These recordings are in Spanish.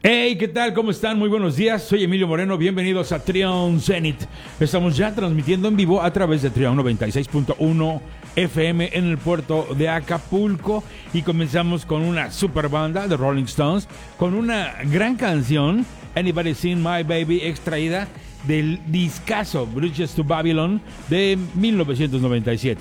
Hey, ¿qué tal? ¿Cómo están? Muy buenos días. Soy Emilio Moreno. Bienvenidos a Trión Zenit. Estamos ya transmitiendo en vivo a través de Trión 96.1 FM en el puerto de Acapulco. Y comenzamos con una super banda de Rolling Stones, con una gran canción, Anybody Seen My Baby, extraída del discazo Bridges to Babylon de 1997.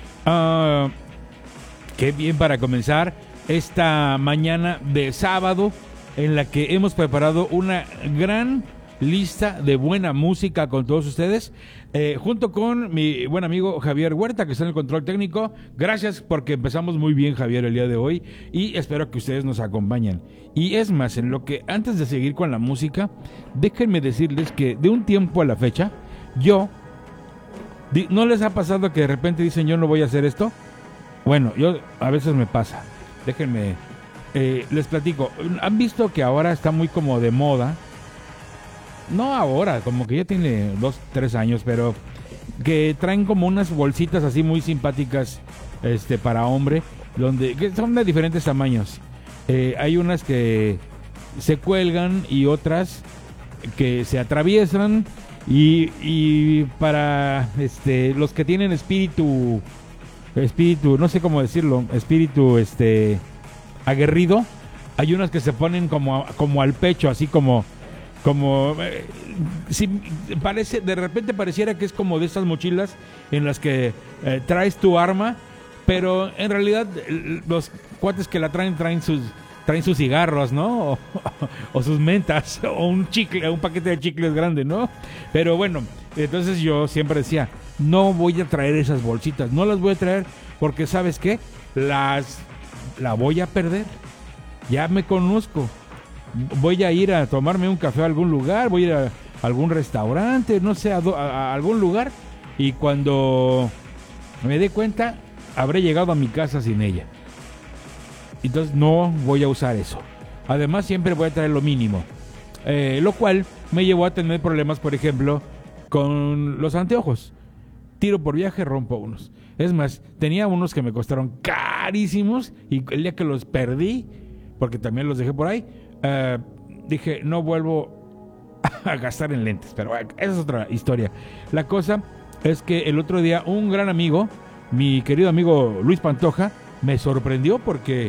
Qué bien para comenzar esta mañana de sábado, en la que hemos preparado una gran lista de buena música con todos ustedes, junto con mi buen amigo Javier Huerta, que está en el control técnico. Gracias, porque empezamos muy bien, Javier, el día de hoy, y espero que ustedes nos acompañen. Y es más, antes de seguir con la música, déjenme decirles que de un tiempo a la fecha, ¿no les ha pasado que de repente dicen yo no voy a hacer esto? Bueno, a veces me pasa. Déjenme... les platico. ¿Han visto que ahora está muy como de moda? No ahora, como que ya tiene 2-3 años, pero que traen como unas bolsitas así muy simpáticas para hombre, que son de diferentes tamaños. Hay unas que se cuelgan y otras que se atraviesan, y para los que tienen espíritu, no sé cómo decirlo, espíritu aguerrido, hay unas que se ponen como al pecho, así como si parece, de repente pareciera que es como de esas mochilas en las que traes tu arma, pero en realidad los cuates que la traen sus cigarros, ¿no? O sus mentas, o un paquete de chicles grande, ¿no? Pero bueno, entonces yo siempre decía, no voy a traer esas bolsitas, no las voy a traer porque, ¿sabes qué? La voy a perder. Ya me conozco. Voy a ir a tomarme un café a algún lugar, voy a ir a algún restaurante, no sé, a algún lugar, y cuando me dé cuenta, habré llegado a mi casa sin ella. Entonces no voy a usar eso. Además, siempre voy a traer lo mínimo, lo cual me llevó a tener problemas, por ejemplo, con los anteojos. Tiro por viaje, rompo unos. Es más, tenía unos que me costaron carísimos, y el día que los perdí, porque también los dejé por ahí, dije, no vuelvo a gastar en lentes. Pero esa es otra historia. La cosa es que el otro día un gran amigo, mi querido amigo Luis Pantoja, me sorprendió porque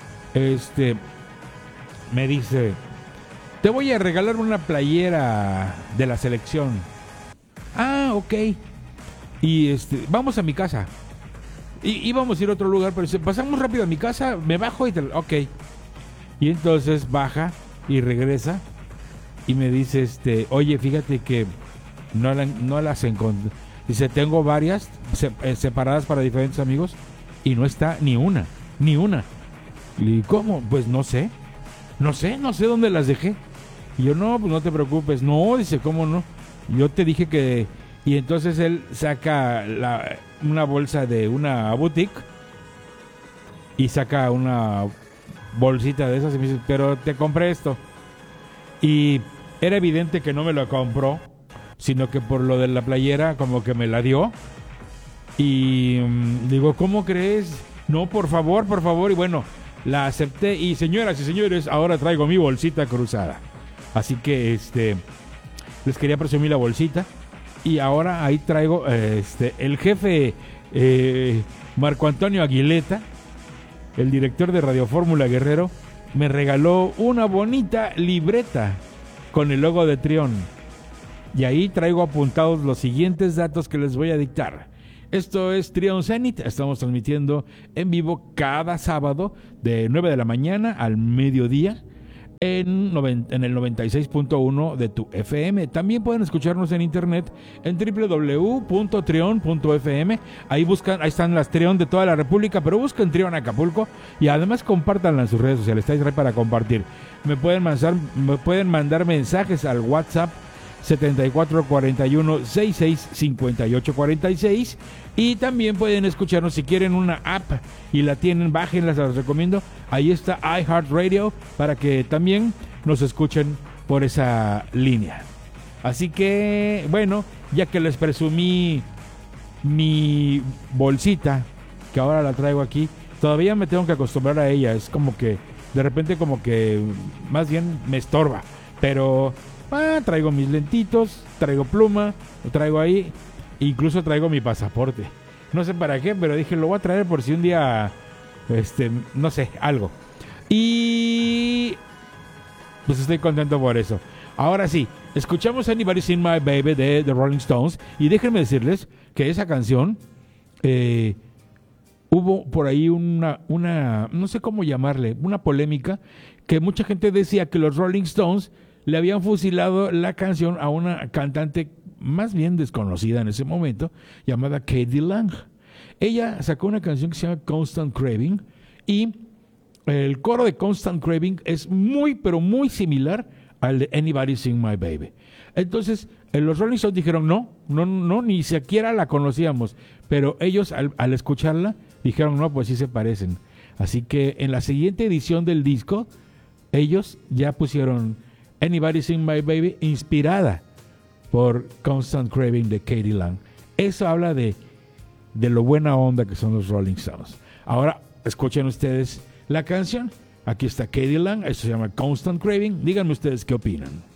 me dice, te voy a regalar una playera de la selección. Ah, ok. Y vamos a mi casa. Y íbamos a ir a otro lugar, pero pasamos rápido a mi casa, me bajo y ok. Y entonces baja y regresa y me dice, oye, fíjate que no las encontré. Dice, tengo varias separadas para diferentes amigos y no está ni una. Y ¿cómo? Pues no sé dónde las dejé. Y yo, no, pues no te preocupes. No, dice, ¿cómo no? Yo te dije que... Y entonces él saca una bolsa de una boutique y saca una bolsita de esas y me dice, pero te compré esto. Y era evidente que no me lo compró, sino que por lo de la playera como que me la dio. Y digo, ¿cómo crees? No, por favor. Y bueno, la acepté. Y señoras y señores, ahora traigo mi bolsita cruzada. Así que les quería presumir la bolsita. Y ahora ahí traigo el jefe Marco Antonio Aguileta, el director de Radio Fórmula Guerrero, me regaló una bonita libreta con el logo de Trión. Y ahí traigo apuntados los siguientes datos que les voy a dictar. Esto es Trión Zenit. Estamos transmitiendo en vivo cada sábado de 9 de la mañana al mediodía en el 96.1 de tu FM. También pueden escucharnos en internet en www.trion.fm. Ahí están las Trión de toda la República, pero busquen Trión Acapulco y además compártanla en sus redes sociales. Está ahí para compartir. Me pueden mandar mensajes al WhatsApp 7441665846, y también pueden escucharnos si quieren una app y la tienen, bájenla, se las recomiendo. Ahí está iHeartRadio para que también nos escuchen por esa línea. Así que bueno, ya que les presumí mi bolsita, que ahora la traigo aquí, todavía me tengo que acostumbrar a ella. Es como que de repente como que más bien me estorba. Pero traigo mis lentitos, traigo pluma, lo traigo ahí, incluso traigo mi pasaporte. No sé para qué, pero dije, lo voy a traer por si un día, no sé, algo. Y pues estoy contento por eso. Ahora sí, escuchamos Anybody Seen My Baby de The Rolling Stones. Y déjenme decirles que esa canción, hubo por ahí una, no sé cómo llamarle, una polémica, que mucha gente decía que los Rolling Stones le habían fusilado la canción a una cantante más bien desconocida en ese momento, llamada Katie Lang. Ella sacó una canción que se llama Constant Craving, y el coro de Constant Craving es muy, pero muy similar al de Anybody Seen My Baby. Entonces, los Rolling Stones dijeron, no, ni siquiera la conocíamos, pero ellos al escucharla dijeron, no, pues sí se parecen. Así que en la siguiente edición del disco, ellos ya pusieron Anybody Seen My Baby, inspirada por Constant Craving de Katie Lang. Eso habla de lo buena onda que son los Rolling Stones. Ahora, escuchen ustedes la canción. Aquí está Katie Lang, esto se llama Constant Craving. Díganme ustedes qué opinan.